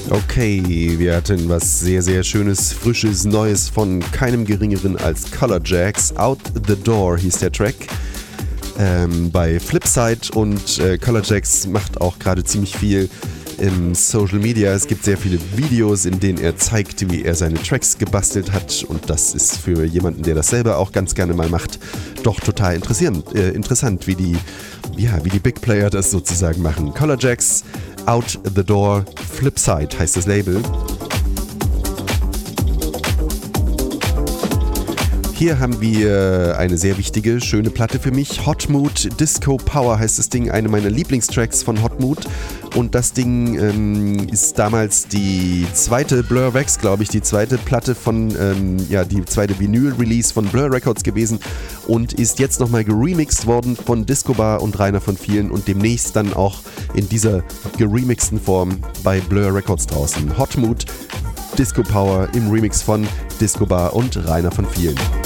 Okay, wir hatten was sehr, sehr Schönes, Frisches, Neues von keinem Geringeren als Color Jacks. Out the Door hieß der Track. Bei Flipside und Color Jacks macht auch gerade ziemlich viel in Social Media. Es gibt sehr viele Videos, in denen er zeigt, wie er seine Tracks gebastelt hat, und das ist für jemanden, der das selber auch ganz gerne mal macht, doch total interessant, wie die Big Player das sozusagen machen. Color Jacks, Out the Door, Flipside heißt das Label. Hier haben wir eine sehr wichtige, schöne Platte für mich. Hot Mood Disco Power heißt das Ding, eine meiner Lieblingstracks von Hot Mood. Und das Ding ist damals die zweite Blur Wax, glaube ich, die zweite Platte von, die zweite Vinyl-Release von Blur Records gewesen und ist jetzt nochmal geremixed worden von Disco Bar und Rainer von Vielen und demnächst dann auch in dieser geremixten Form bei Blur Records draußen. Hot Mood Disco Power im Remix von Disco Bar und Rainer von Vielen.